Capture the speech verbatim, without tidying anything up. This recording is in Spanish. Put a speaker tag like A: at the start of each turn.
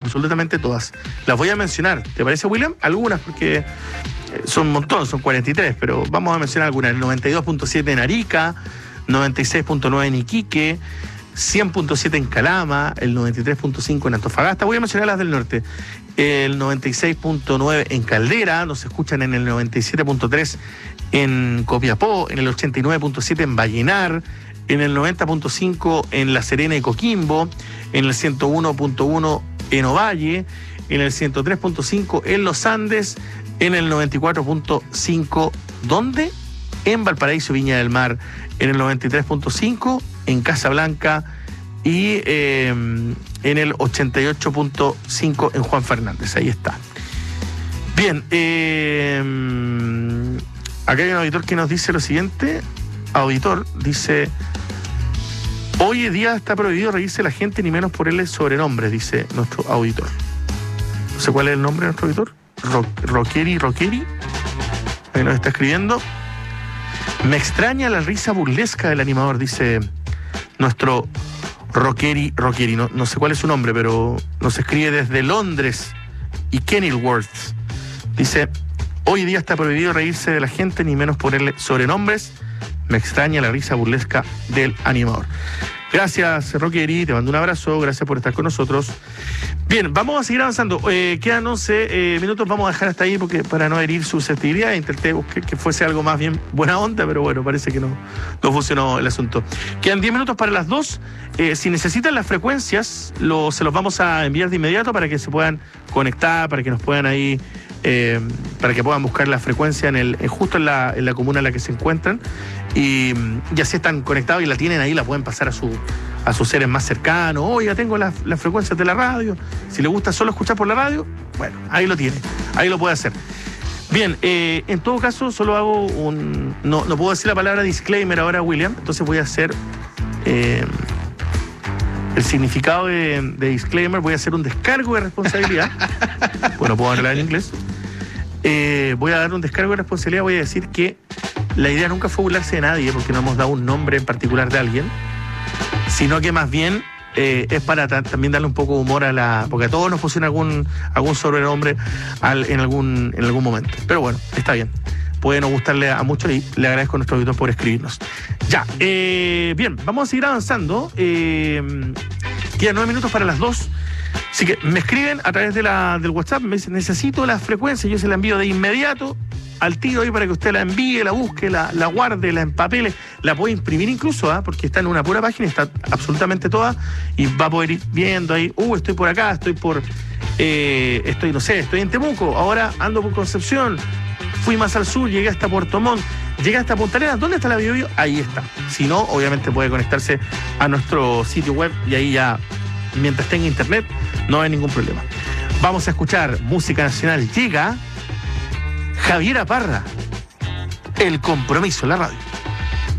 A: absolutamente todas. Las voy a mencionar. ¿Te parece, William? Algunas, porque son un montón, son cuarenta y tres, pero vamos a mencionar algunas. El noventa y dos punto siete en Arica, noventa y seis punto nueve en Iquique, cien punto siete en Calama, el noventa y tres punto cinco en Antofagasta. Voy a mencionar las del norte. El noventa y seis punto nueve en Caldera, nos escuchan en el noventa y siete punto tres en Copiapó, en el ochenta y nueve punto siete en Vallenar, en el noventa punto cinco en La Serena y Coquimbo, en el ciento uno punto uno en Ovalle, en el ciento tres punto cinco en Los Andes, en el noventa y cuatro punto cinco, ¿dónde? En Valparaíso, Viña del Mar, en el noventa y tres punto cinco en Casablanca y eh, en el ochenta y ocho punto cinco en Juan Fernández. Ahí está. Bien, eh, acá hay un auditor que nos dice lo siguiente. Auditor dice: hoy en día está prohibido reírse la gente, ni menos ponerle sobrenombres, dice nuestro auditor. No sé cuál es el nombre de nuestro auditor. Ro- Roqueri, Roqueri. Ahí nos está escribiendo. Me extraña la risa burlesca del animador, dice nuestro Roqueri, Roqueri. No, no sé cuál es su nombre, pero nos escribe desde Londres y Kenilworth. Dice: hoy día está prohibido reírse de la gente, ni menos ponerle sobrenombres. Me extraña la risa burlesca del animador. Gracias, Roqueri, te mando un abrazo, gracias por estar con nosotros. Bien, vamos a seguir avanzando. Eh, quedan once eh, minutos, vamos a dejar hasta ahí porque para no herir susceptibilidad, intenté buscar que fuese algo más bien buena onda, pero bueno, parece que no, no funcionó el asunto. Quedan diez minutos para las dos. Eh, si necesitan las frecuencias, lo, se los vamos a enviar de inmediato para que se puedan conectar, para que nos puedan ahí, eh, para que puedan buscar la frecuencia en el, en justo en la, en la comuna en la que se encuentran. Y ya si están conectados y la tienen ahí, la pueden pasar a su a sus seres más cercanos. Oiga, tengo las la frecuencias de la radio. Si le gusta solo escuchar por la radio, bueno, ahí lo tiene, ahí lo puede hacer. Bien, eh, en todo caso, solo hago un... No, no puedo decir la palabra disclaimer ahora, William, entonces voy a hacer eh, el significado de, de disclaimer, voy a hacer un descargo de responsabilidad. Bueno, puedo hablar en inglés. Eh, voy a dar un descargo de responsabilidad, voy a decir que la idea nunca fue burlarse de nadie, porque no hemos dado un nombre en particular de alguien, sino que más bien eh, es para ta- también darle un poco de humor a la... porque a todos nos pusieron algún, algún sobrenombre al, en, algún, en algún momento. Pero bueno, está bien. Puede no gustarle a muchos y le agradezco a nuestro auditor por escribirnos. Ya, eh, bien, vamos a seguir avanzando. Eh, quedan nueve minutos para las dos. Así que me escriben a través de la, del WhatsApp, me dicen, necesito la frecuencia, yo se la envío de inmediato al tiro ahí para que usted la envíe, la busque, la, la guarde, la empapele, la puede imprimir incluso, ¿eh? Porque está en una pura página, está absolutamente toda y va a poder ir viendo ahí, uh, estoy por acá, estoy por, eh, estoy, no sé, estoy en Temuco, ahora ando por Concepción, fui más al sur, llegué hasta Puerto Montt, llegué hasta Punta Arenas, ¿dónde está la Bio Bio? Ahí está. Si no, obviamente puede conectarse a nuestro sitio web y ahí ya, mientras tenga internet, no hay ningún problema. Vamos a escuchar música nacional. Llega Javiera Parra, El Compromiso en la radio.